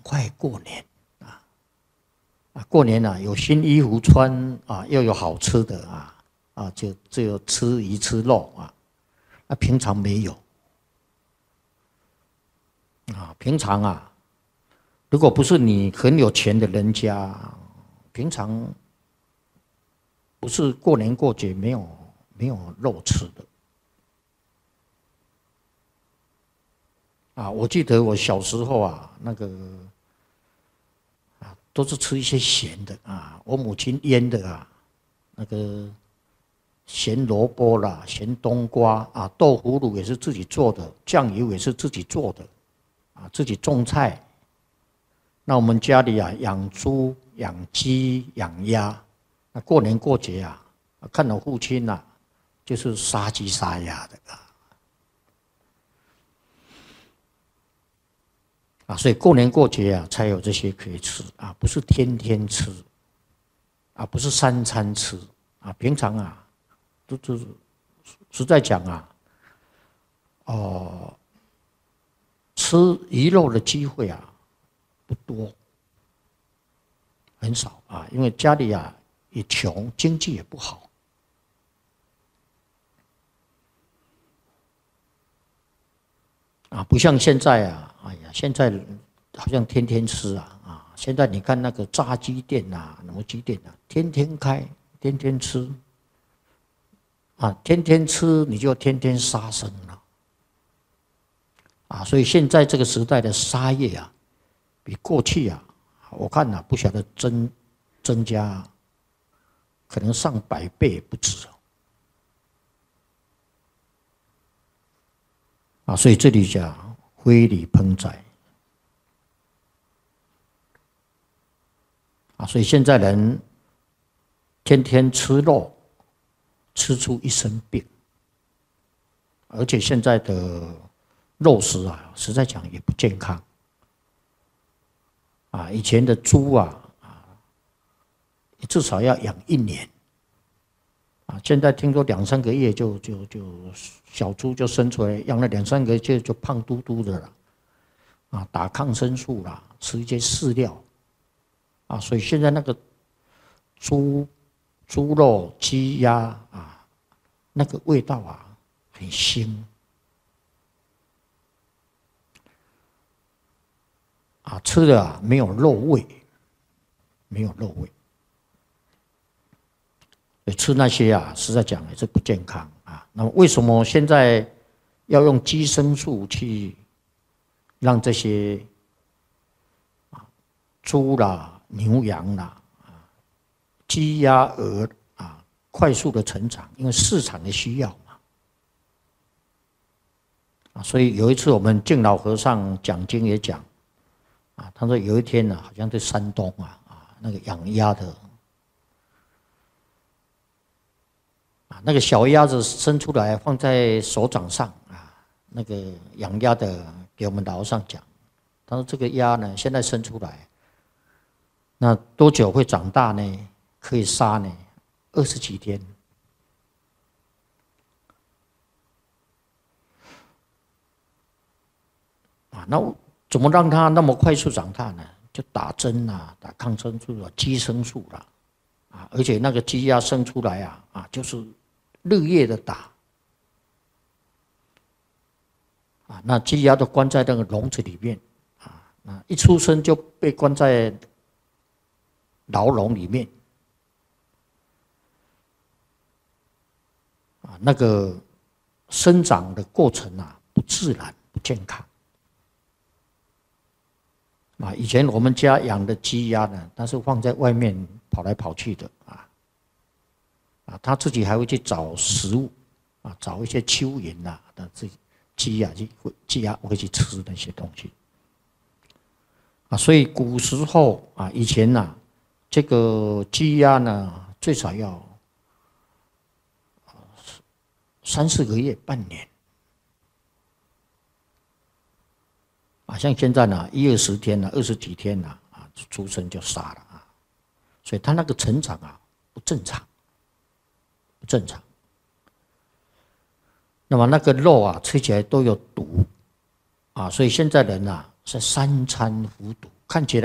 快过年过年有新衣服穿又有好吃的就只有吃鱼吃肉平常没有平常如果不是你很有钱的人家，平常不是过年过节没有肉吃的我记得我小时候那个都是吃一些咸的我母亲腌的那个咸萝卜啦、咸冬瓜豆腐乳也是自己做的，酱油也是自己做的自己种菜。那我们家里养猪、养鸡、养鸭，那过年过节看到父亲就是杀鸡杀鸭的所以过年过节才有这些可以吃不是天天吃不是三餐吃平常都实在讲吃鱼肉的机会不多，很少因为家里也穷，经济也不好不像现在哎呀，现在好像天天吃现在你看那个炸鸡店什么鸡店天天开，天天吃天天吃你就天天杀生了所以现在这个时代的杀业比过去我看不晓得增加可能上100倍不止所以这里讲非礼烹宰所以现在人天天吃肉，吃出一身病，而且现在的肉食实在讲也不健康以前的猪至少要养1年现在听说2、3个月就小猪就生出来，养了2、3个月就胖嘟嘟的了打抗生素啦，吃一些饲料所以现在那个猪肉、鸡鸭那个味道很腥吃的没有肉味，没有肉味。吃那些实在讲也是不健康那么为什么现在要用寄生素去让这些猪啦、牛羊啦、鸡鸭鹅快速的成长？因为市场的需要嘛所以有一次我们敬老和尚讲经也讲他说有一天好像在山东那个养鸭的那个小鸭子生出来放在手掌上那个养鸭的给我们老和尚讲，他说这个鸭呢现在生出来，那多久会长大呢？可以杀呢？20几天。那怎么让它那么快速长大呢？就打针打抗生素寄生素而且那个鸡鸭生出来就是日夜的打那鸡鸭都关在那个笼子里面那一出生就被关在牢笼里面那个生长的过程不自然不健康以前我们家养的鸡鸭呢，它是放在外面跑来跑去的它自己还会去找食物找一些蚯蚓自己鸡鸭会去吃那些东西所以古时候以前这个鸡鸭呢最少要3、4个月、半年像现在呢1、20天20几天出生就杀了所以它那个成长不正常。那么那个肉吃起来都有毒所以现在人是3餐服毒看起来。